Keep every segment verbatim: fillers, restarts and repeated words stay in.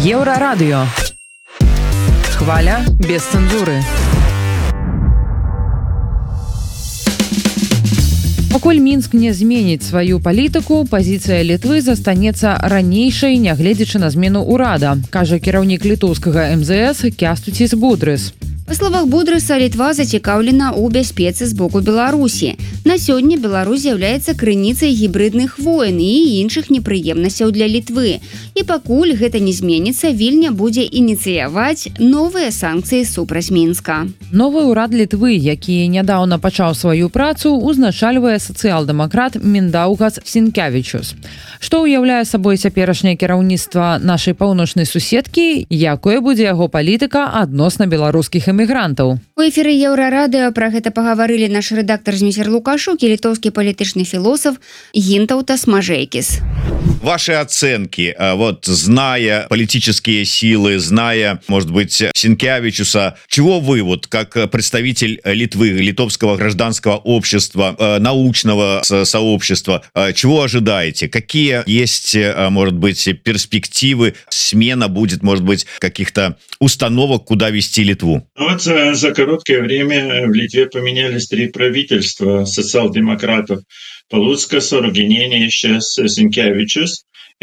Еўрарадыё. Хваля без цэнзуры. Пакуль Мінск не зменіць сваю палітыку, пазіцыя Літвы застанецца ранейшай, нягледзячы на змену ўрада, кажа кіраўнік літоўскага эм зэ эс Кястуціс Будрыс. Па словах Будрыса, Літва зацікаўлена ў бяспецы з боку Беларусі. На сёння Беларусь з'яўляецца крыніцай гібрыдных войн і іншых непрыемнасцяў для Літвы. І пакуль гэта не зменіцца, Вільня будзе ініцыяваць новыя санкцыі супраць Мінска. Новы ўрад Літвы, які нядаўна пачаў сваю працу, узначальвае сацыял-дэмакрат Миндаугас Сінкявічус. Што ўяўляе сабой цяперашняе кіраўніцтва нашай паўночнай суседкі, якое будзе яго палітыка адносна беларускіх эмігрантаў. У эфіры Еўрарадыё пра гэта пагаварылі наш рэдактар Зміцер Лукашук і літоўскі палітычны філосаф Гінтаўтас Мажэйкіс. Ваши оценки, вот зная политические силы, зная, может быть, Синкявичуса, чего вы, вот как представитель Литвы, литовского гражданского общества, научного сообщества, чего ожидаете? Какие есть, может быть, перспективы? Смена будет, может быть, каких-то установок, куда вести Литву? Вот за, за короткое время в Литве поменялись три правительства социал-демократов. Полуцкас, Оргинени, сейчас Синкявичус.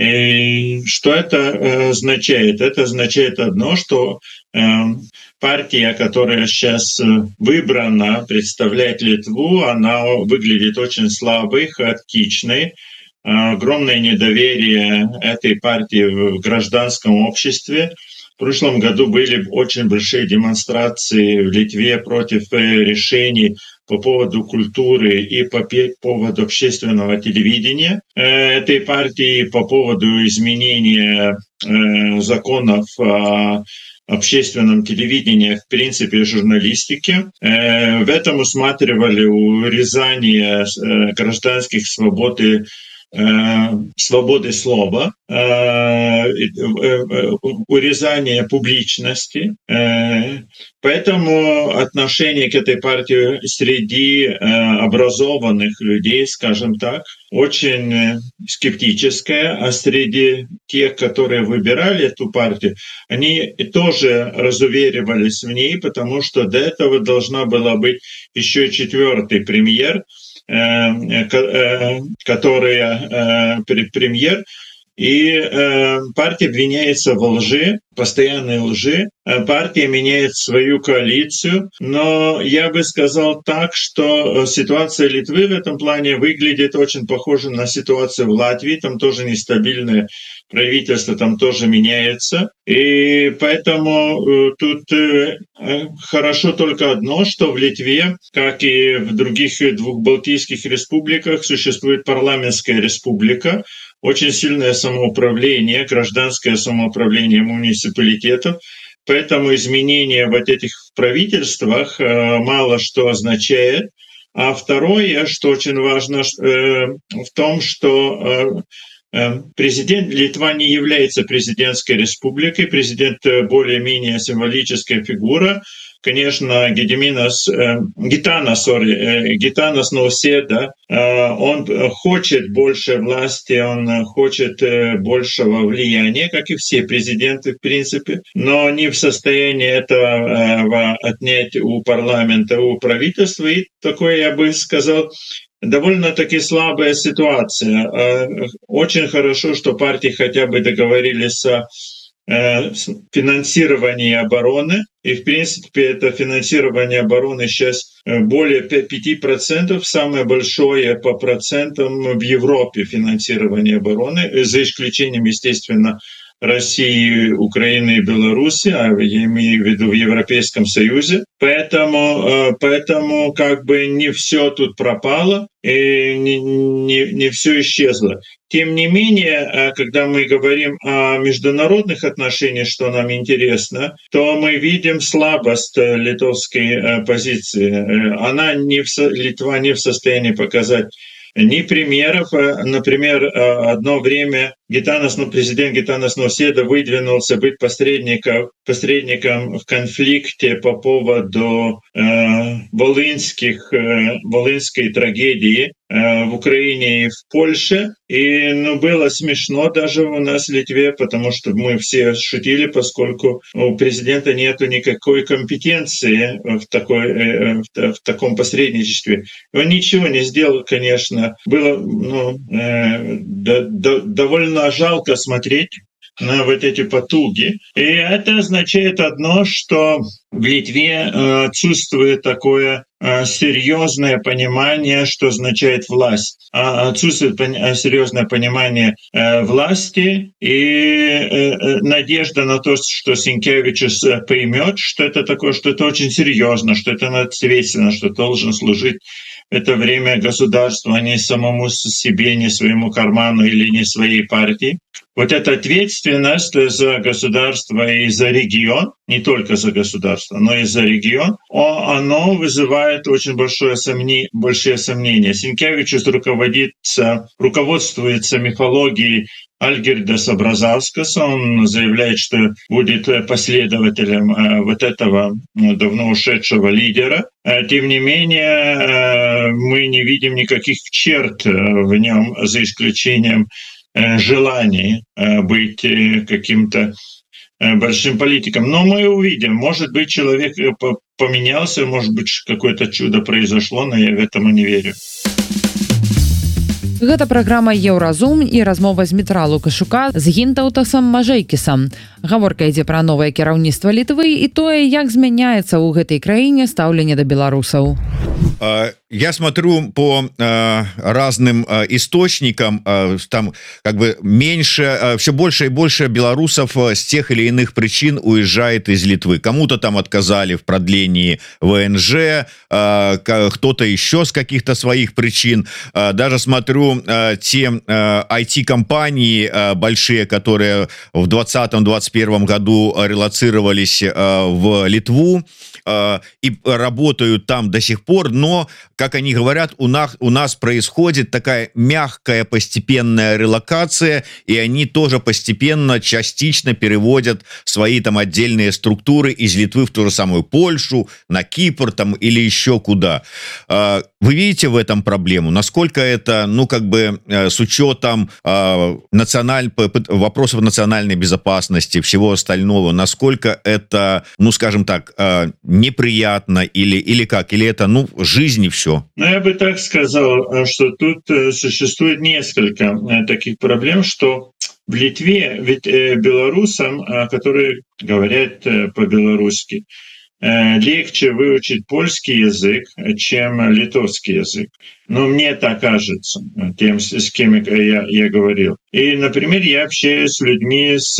И что это означает? Это означает одно, что э, партия, которая сейчас выбрана представлять Литву, она выглядит очень слабой, хаотичной. Огромное недоверие этой партии в гражданском обществе. В прошлом году были очень большие демонстрации в Литве против решений по поводу культуры и по поводу общественного телевидения этой партии, по поводу изменения законов о общественном телевидении, в принципе, журналистике. В этом усматривали урезание гражданских свобод и свободы слова, урезание публичности. Поэтому отношение к этой партии среди образованных людей, скажем так, очень скептическое, а среди тех, которые выбирали эту партию, они тоже разуверивались в ней, потому что до этого должна была быть еще четвертый премьер, которая премьер, и партия обвиняется в лжи, постоянной лжи. Партия меняет свою коалицию, но я бы сказал так, что ситуация Литвы в этом плане выглядит очень похоже на ситуацию в Латвии. Там тоже нестабильное правительство, там тоже меняется. И поэтому тут хорошо только одно, что в Литве, как и в других двух балтийских республиках, существует парламентская республика, очень сильное самоуправление, гражданское самоуправление муниципалитетов. Поэтому изменения вот этих правительствах мало что означает. А второе, что очень важно, в том, что президент Литва не является президентской республикой, президент более-менее символическая фигура. Конечно, Гедиминас, э, Гитанас, sorry, э, Гитанас Наусєда, э, он хочет больше власти, он хочет э, большего влияния, как и все президенты, в принципе, но не в состоянии этого э, отнять у парламента, у правительства. И такое, я бы сказал, довольно-таки слабая ситуация. Э, очень хорошо, что партии хотя бы договорились о финансирование обороны. И, в принципе, это финансирование обороны сейчас более пяти процентов, самое большое по процентам в Европе финансирование обороны, за исключением, естественно, России, Украины и Беларуси, а я имею в виду в Европейском Союзе. Поэтому, поэтому как бы не все тут пропало и не, не, не все исчезло. Тем не менее, когда мы говорим о международных отношениях, что нам интересно, то мы видим слабость литовской позиции. Она не в, Литва не в состоянии показать ни примеров. Например, одно время Гитанас, ну, президент Гитанас Наусєда выдвинулся быть посредником, посредником в конфликте по поводу э, волынских, э, волынской трагедии. в Украине и в Польше. И ну, было смешно даже у нас в Литве, потому что мы все шутили, поскольку у президента нету никакой компетенции в, такой, в таком посредничестве. Он ничего не сделал, конечно. Было ну, довольно жалко смотреть на вот эти потуги. И это означает одно, что в Литве отсутствует такое серьезное понимание, что означает власть. Отсутствует серьезное понимание власти и надежда на то, что Синкевичус поймет, что это такое, что это очень серьезно, что это ответственно, что должен служить это время государству, а не самому себе, не своему карману или не своей партии. Вот эта ответственность за государство и за регион, не только за государство, но и за регион, оно вызывает очень большое сомнение, большие сомнения. Синкевичус руководится, руководствуется мифологией Альгирдаса Бразаускаса. Он заявляет, что будет последователем вот этого давно ушедшего лидера. Тем не менее, мы не видим никаких черт в нем, за исключением желания быть каким-то большим политиком. Но мы увидим. Может быть, человек поменялся, может быть, какое-то чудо произошло, но я в этом не верю. Гэта праграма Еўразум і размова з Дмітра Лукашука з Гінтаўтасам Мажэйкісам. Гаворка ідзе пра новае кіраўніцтва Літвы і тое, як змяняецца ў гэтай краіне стаўленне да беларусаў. Я смотрю по э, разным э, источникам, э, там как бы меньше, э, все больше и больше белорусов э, с тех или иных причин уезжает из Литвы. Кому-то там отказали в продлении ВНЖ, э, кто-то еще с каких-то своих причин. Э, даже смотрю э, те э, ай ти-компании э, большие, которые в двадцатом-двадцать первом году релоцировались э, в Литву э, и работают там до сих пор, но как они говорят, у нас, у нас происходит такая мягкая постепенная релокация, и они тоже постепенно, частично переводят свои там отдельные структуры из Литвы в ту же самую Польшу, на Кипр там или еще куда. Вы видите в этом проблему? Насколько это, ну, как бы с учетом националь... вопросов национальной безопасности, всего остального, насколько это, ну, скажем так, неприятно или, или как? Или это, ну, жизнь и все? Ну, я бы так сказал, что тут существует несколько таких проблем, что в Литве ведь белорусам, которые говорят по-белорусски, легче выучить польский язык, чем литовский язык. Но мне так кажется, тем, с кем я, я говорил. И, например, я общаюсь с людьми с...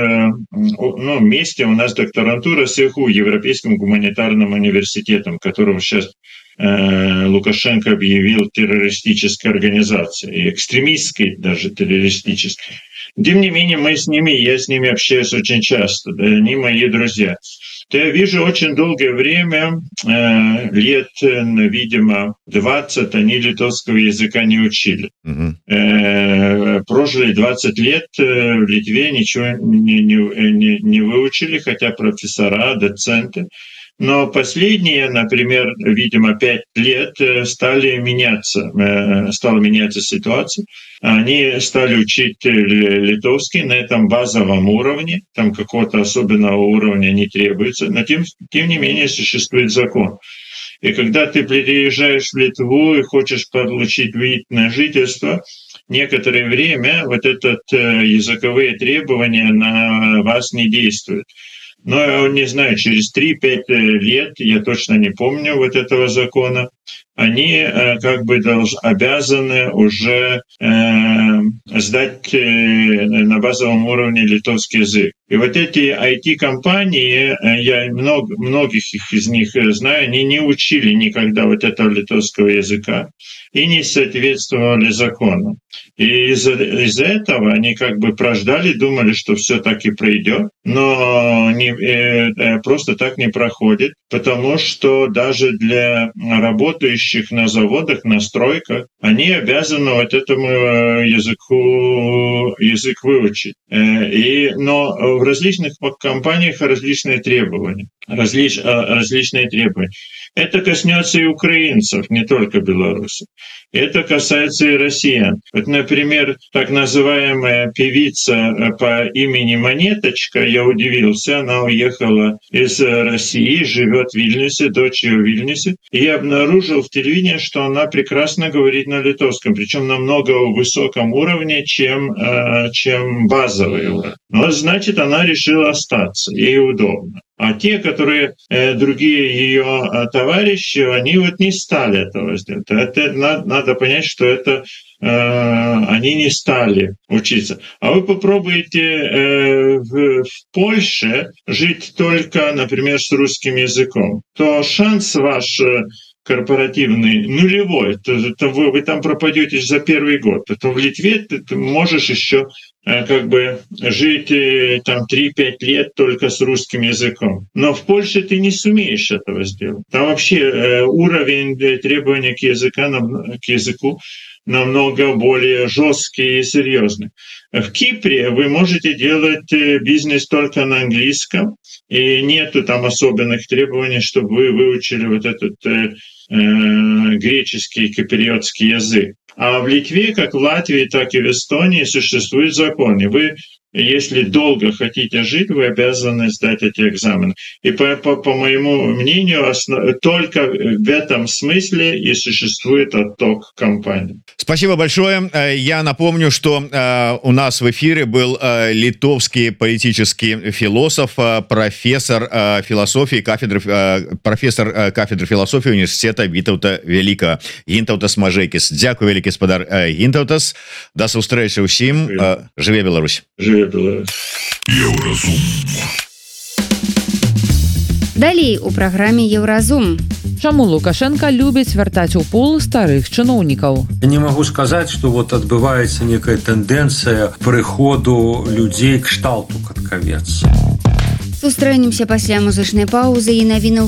Ну, вместе у нас докторантура с ИХУ, Европейским гуманитарным университетом, которого сейчас э, Лукашенко объявил террористической организацией, экстремистской даже террористической. Тем не менее, мы с ними, я с ними общаюсь очень часто, да, они мои друзья. То я вижу очень долгое время, э, лет, видимо, двадцать, они литовского языка не учили. Uh-huh. Э, прожили двадцать лет в Литве, ничего не, не, не выучили, хотя профессора, доценты. Но последние, например, видимо, пять лет стали меняться, стала меняться ситуация. Они стали учить литовский на этом базовом уровне, там какого-то особенного уровня не требуется, но тем, тем не менее существует закон. И когда ты приезжаешь в Литву и хочешь получить вид на жительство, некоторое время вот это языковые требования на вас не действуют. Но я не знаю, через три-пять лет, я точно не помню вот этого закона, они э, как бы долж, обязаны уже э, сдать э, на базовом уровне литовский язык. И вот эти ай ти-компании, э, я много, многих из них знаю, они не учили никогда вот этого литовского языка и не соответствовали закону. И из-за, из-за этого они как бы прождали, думали, что все так и пройдет, но не, э, э, просто так не проходит, потому что даже для работающих на заводах, на стройках, они обязаны вот этому языку языку язык выучить. И, но в различных компаниях различные требования. Различ, различные требования. Это коснется и украинцев, не только белорусов. Это касается и россиян. Вот, например, так называемая певица по имени Монеточка, я удивился, она уехала из России, живет в Вильнюсе, дочь ее в Вильнюсе. И я обнаружил в телевидении, что она прекрасно говорит на литовском, причем намного высоком уровне, чем, чем базовый уровень. Но значит, она решила остаться, ей удобно. А те, которые э, другие ее э, товарищи, они вот не стали этого сделать. Это надо, надо понять, что это э, они не стали учиться. А вы попробуйте э, в, в Польше жить только, например, с русским языком, то шанс ваш корпоративный нулевой, то, то вы, вы там пропадете за первый год. Потом в Литве ты, ты можешь еще как бы жить там три-пять лет только с русским языком. Но в Польше ты не сумеешь этого сделать. Там вообще уровень требований к, языка, к языку намного более жесткий и серьезный. В Кипре вы можете делать бизнес только на английском, и нету там особенных требований, чтобы вы выучили вот этот э, греческий киприотский язык. А в Литве, как в Латвии, так и в Эстонии существуют законы. Вы, если долго хотите жить, вы обязаны сдать эти экзамены. И по, по, по моему мнению, основ... только в этом смысле и существует отток компаний. Спасибо большое. Я напомню, что у нас в эфире был литовский политический философ, профессор философии, кафедры, профессор кафедры философии университета Вітаўта Великого Гінтаўтас Мажэйкіс. Дякую, великий спадар Гінтаўтас. До сустрэчы ўсім. Жыве Беларусь. Жыве Беларусь. Еўразум. Далей у праграме Еўразум. Чаму Лукашенко любіць вяртаць у пол старых чыноўнікаў? Я не магу сказаць, што вот адбываецца некая тэндэнцыя прыходу людзей кшталту Каткавец. Сустрэнемся пасля музычнай паўзы і навіну